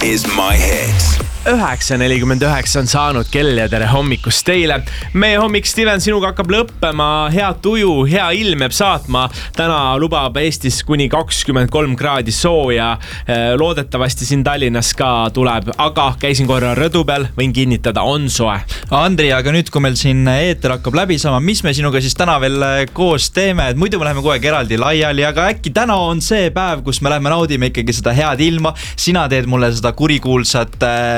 is my hits. 9:49 on saanud kell ja tere hommikust teile. Meie hommik, Steven, sinuga hakkab lõppema. Head tuju, hea ilm jääb saatma. Täna lubab Eestis kuni 23 kraadi sooja. Loodetavasti siin Tallinnas ka tuleb, aga käisin korra rõdu peal, võin kinnitada, on soe. Andri, aga nüüd, kui meil siin eeter hakkab läbi saama, mis me sinuga siis täna veel koos teeme? Et muidu me läheme kogu aeg eraldi laiali, aga äkki täna on see päev, kus me läheme naudime ikkagi seda head ilma. Sina teed mulle seda kurikuulsat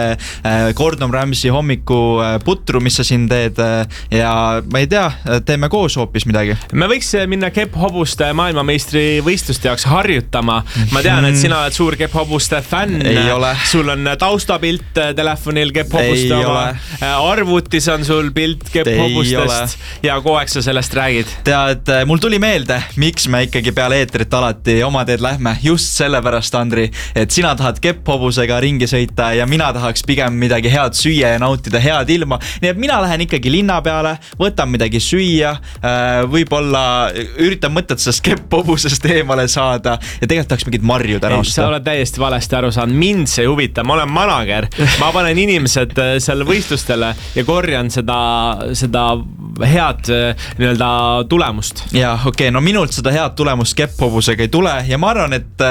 Gordon Ramsay hommiku putru, mis sa siin teed, ja ma ei tea, teeme koos hoopis midagi. Me võiks minna kepphobuste maailmameistri võistluste jaoks harjutama. Ma tean, et sina oled suur kepphobuste fänn. Ei ole. Sul on taustapilt telefonil kepphobuste oma. Arvutis on sul pilt kepphobustest ja kogu aeg sa sellest räägid. Tead, mul tuli meelde, miks me ikkagi peale eetrit alati oma teed lähme. Just sellepärast, Andri, et sina tahad kepphobusega ringi sõita ja mina tahaks pigem midagi head süüa ja nautida head ilma. Nii et mina lähen ikkagi linna peale, võtan midagi süüa, võib-olla üritan mõtet sellest kepphobusest eemale saada ja tegelikult tahaks mingid marju täna osta. Sa oled täiesti valesti aru saanud. Mind see huvita, ma olen manager. Ma panen inimesed seal võistlustele ja korjan seda head nii-öelda tulemust. Ja okei, no minult seda head tulemust kepphobusega ei tule ja ma arvan, et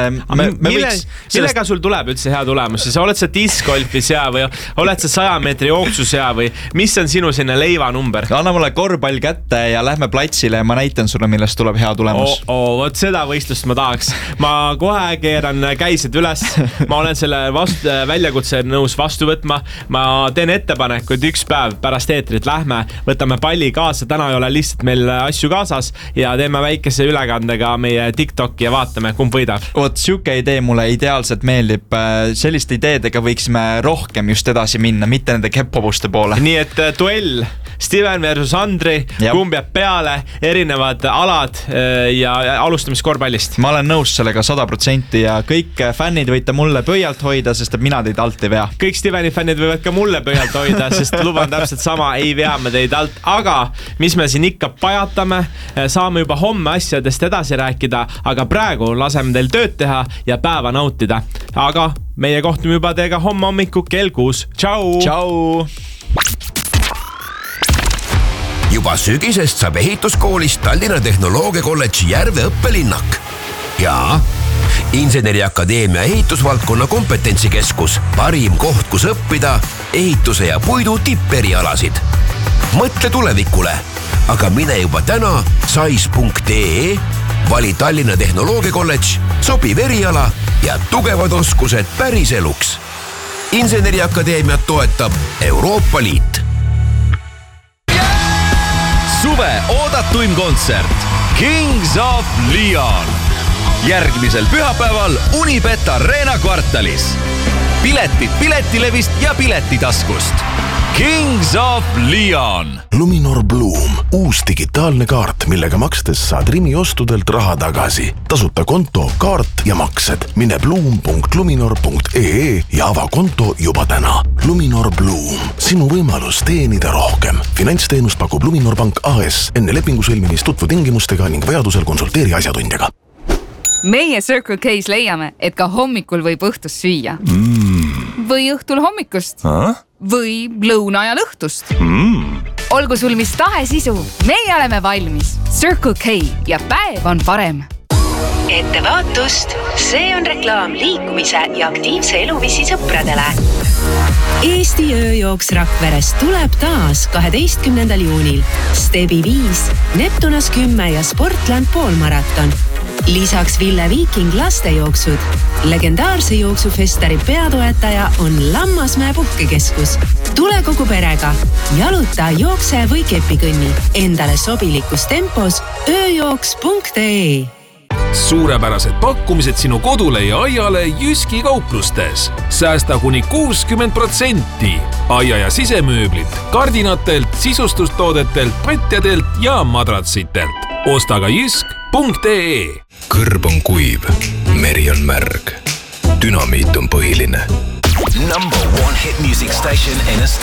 millega sul tuleb üldse hea tulemus? Sa oled sa discgolfis ja või oled sa 100 meetri jooksus ja või mis on sinu sinna leivanumber? Anna mulle korvpall kätte ja lähme platsile ja ma näitan sulle, millest tuleb hea tulemus. Vot seda võistlust ma tahaks. Ma kohe keeran käised üles. Ma olen selle väljakutse nõus vastu võtma. Ma teen ettepaneku, et üks päev pärast eetrit lähme, võtame palli kaasa. Täna ei ole lihtsalt meil asju kaasas ja teeme väikese ülekandega meie TikToki ja vaatame, kumb võidab. Vot siuke idee mulle ideaalselt meeldib. Selliste ideedega võiksime rohkem just edasi minna, mitte nende kepphobuste poole. Nii et duell Steven versus Andri, kumb jääb peale, erinevad alad ja alustame korvpallist. Ma olen nõus sellega 100% ja kõik fännid võite mulle pöialt hoida, sest mina teid alt ei vea. Kõik Steveni fännid võivad ka mulle pöialt hoida, sest luban täpselt sama, ei vea me teid alt. Aga mis me siin ikka pajatame, saame juba homme asjadest edasi rääkida, aga praegu laseme teil tööd teha ja päeva nautida. Aga meie kohtume juba teiega homme hommiku kell 6. Tšau! Tšau! Juba sügisest saab ehituskoolist Tallinna Tehnoloogia Kolledži Järve õppelinnak. Ja Inseneriakadeemia ehitusvaldkonna kompetentsikeskus, parim koht, kus õppida ehituse ja puidu tipperialasid. Mõtle tulevikule, aga mine juba täna sais.ee, vali Tallinna Tehnoloogia Kolledž, sobiv eriala ja tugevad oskused päris eluks. Inseneriakadeemiat toetab Euroopa Liit. Suve oodatuim kontsert Kings of Leon. Järgmisel pühapäeval Unibet Arena kvartalis. Piletid Piletilevist ja Piletitaskust. Kings of Leon. Luminor Bloom, uus digitaalne kaart, millega makstes saad Rimi ostudelt raha tagasi. Tasuta konto, kaart ja maksed. Mine bloom.luminor.ee ja ava konto juba täna. Luminor Bloom, sinu võimalus teenida rohkem. Finantsteenust pakub Luminor Bank AS. Enne lepingu sõlmimist tutvu tingimustega ning vajadusel konsulteeri asjatundjaga. Meie Circle K's leiame, et ka hommikul võib õhtust süüa. Või õhtul hommikust. Või lõuna ja õhtust. Olgu sul mis tahes isu, meie oleme valmis. Circle K ja päev on parem. Ettevaatust, see on reklaam liikumise ja aktiivse eluviisi sõpradele. Eesti ööjooks Rakveres tuleb taas 12. juunil. Stebi 5, Neptunas 10 ja Sportland poolmaraton. Lisaks Ville Viiking lastejooksud. Legendaarse jooksufestari peatoetaja on Lammasmäe puhkekeskus. Tule kogu perega. Jaluta, jookse või kepikõnni. Endale sobilikus tempos ööjooks.ee. Suurepärased pakkumised sinu kodule ja aiale Jyski kauplustes. Säästa kuni 60%. Aia ja sisemööblit, kardinatelt, sisustustoodetelt, patjadelt ja madratsitelt. Osta ka jysk.ee. Kõrb on kuiv, meri on märg. Dünamiit on põhiline. Number one hit music station in a state.